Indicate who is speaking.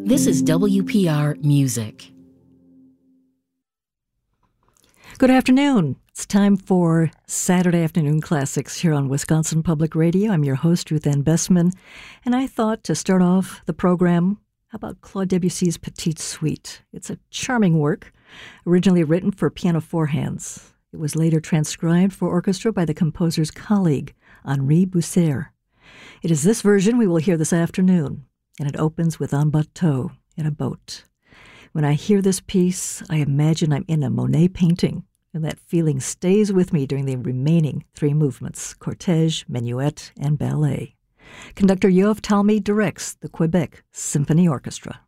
Speaker 1: This is WPR Music.
Speaker 2: Good afternoon. It's time for Saturday Afternoon Classics here on Wisconsin Public Radio. I'm your host, Ruth Ann Bessman, and I thought to start off the program, how about Claude Debussy's Petite Suite? It's a charming work, originally written for piano four hands. It was later transcribed for orchestra by the composer's colleague, Henri Bousser. It is this version we will hear this afternoon, and it opens with En Bateau, in a boat. When I hear this piece, I imagine I'm in a Monet painting, and that feeling stays with me during the remaining three movements, cortege, minuet, and ballet. Conductor Yoav Talmy directs the Quebec Symphony Orchestra.